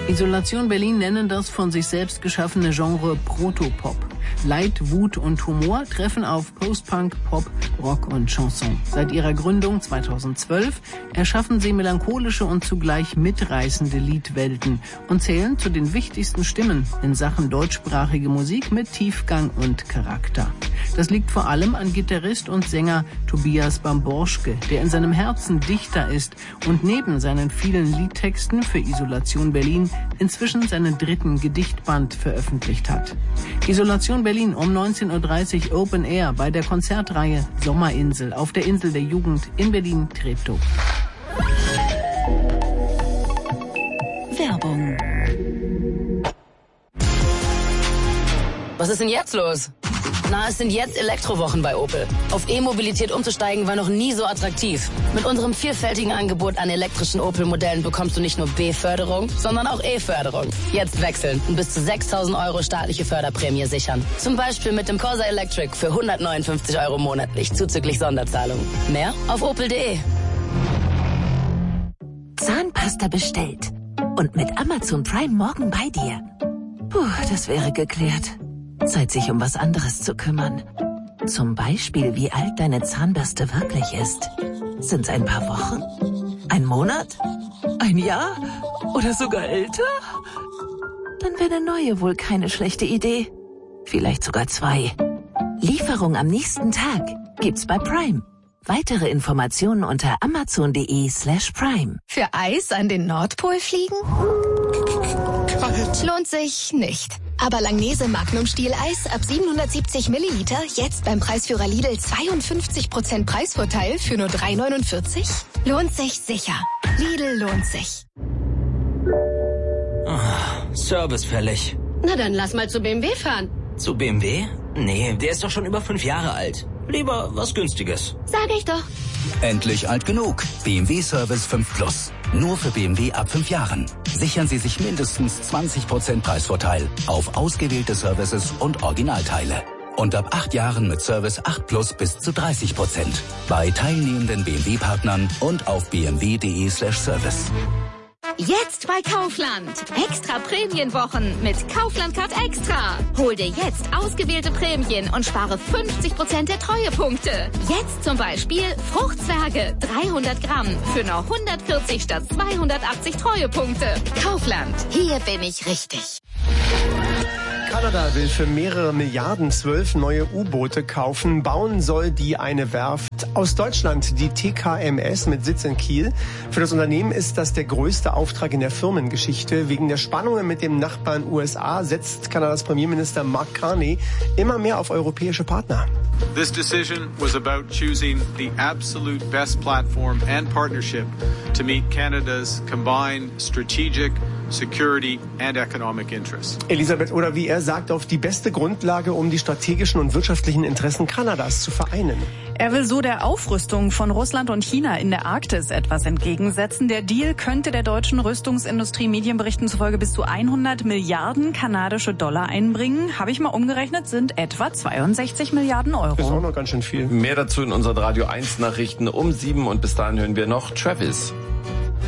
Isolation Berlin nennen das von sich selbst geschaffene Genre Protopop. Leid, Wut und Humor treffen auf Postpunk, Pop, Rock und Chanson. Seit ihrer Gründung 2012 erschaffen sie melancholische und zugleich mitreißende Liedwelten und zählen zu den wichtigsten Stimmen in Sachen deutschsprachige Musik mit Tiefgang und Charakter. Das liegt vor allem an Gitarrist und Sänger Tobias Bamborschke, der in seinem Herzen Dichter ist und neben seinen vielen Liedtexten für Isolation Berlin inzwischen seinen 3. Gedichtband veröffentlicht hat. Isolation Berlin um 19.30 Uhr Open Air bei der Konzertreihe Sommerinsel auf der Insel der Jugend in Berlin-Treptow. Werbung. Was ist denn jetzt los? Na, es sind jetzt Elektrowochen bei Opel. Auf E-Mobilität umzusteigen war noch nie so attraktiv. Mit unserem vielfältigen Angebot an elektrischen Opel-Modellen bekommst du nicht nur B-Förderung, sondern auch E-Förderung. Jetzt wechseln und bis zu 6.000 € staatliche Förderprämie sichern. Zum Beispiel mit dem Corsa Electric für 159 € monatlich, zuzüglich Sonderzahlung. Mehr auf opel.de. Zahnpasta bestellt. Und mit Amazon Prime morgen bei dir. Puh, das wäre geklärt. Zeit, sich um was anderes zu kümmern. Zum Beispiel, wie alt deine Zahnbürste wirklich ist. Sind's ein paar Wochen? Ein Monat? Ein Jahr? Oder sogar älter? Dann wäre eine neue wohl keine schlechte Idee. Vielleicht sogar 2. Lieferung am nächsten Tag gibt's bei Prime. Weitere Informationen unter amazon.de/prime. Für Eis an den Nordpol fliegen? Kalt. Lohnt sich nicht. Aber Langnese Magnum Stieleis ab 770 Milliliter, jetzt beim Preisführer Lidl 52% Preisvorteil für nur 3,49? Lohnt sich sicher. Lidl lohnt sich. Service fällig. Na dann lass mal zu BMW fahren. Zu BMW? Nee, der ist doch schon über 5 Jahre alt. Lieber was Günstiges. Sag ich doch. Endlich alt genug. BMW Service 5 Plus. Nur für BMW ab 5 Jahren. Sichern Sie sich mindestens 20% Preisvorteil auf ausgewählte Services und Originalteile. Und ab 8 Jahren mit Service 8 Plus bis zu 30%. Bei teilnehmenden BMW-Partnern und auf bmw.de/service. Jetzt bei Kaufland. Extra Prämienwochen mit Kaufland Card Extra. Hol dir jetzt ausgewählte Prämien und spare 50% der Treuepunkte. Jetzt zum Beispiel Fruchtzwerge 300 Gramm für nur 140 statt 280 Treuepunkte. Kaufland. Hier bin ich richtig. Kanada will für mehrere Milliarden 12 neue U-Boote kaufen. Bauen soll die eine Werft aus Deutschland, die TKMS mit Sitz in Kiel. Für das Unternehmen ist das der größte Auftrag in der Firmengeschichte. Wegen der Spannungen mit dem Nachbarn USA setzt Kanadas Premierminister Mark Carney immer mehr auf europäische Partner. This decision was about choosing the absolute best platform and partnership to meet Canada's combined strategic, security and economic interests. Elisabeth, oder wie er sagt, auf die beste Grundlage, um die strategischen und wirtschaftlichen Interessen Kanadas zu vereinen. Er will so der Aufrüstung von Russland und China in der Arktis etwas entgegensetzen. Der Deal könnte der deutschen Rüstungsindustrie Medienberichten zufolge bis zu 100 Milliarden kanadische Dollar einbringen. Habe ich mal umgerechnet, sind etwa 62 Milliarden Euro. Das ist auch noch ganz schön viel. Mehr dazu in unseren Radio 1 Nachrichten um 7 und bis dahin hören wir noch Travis.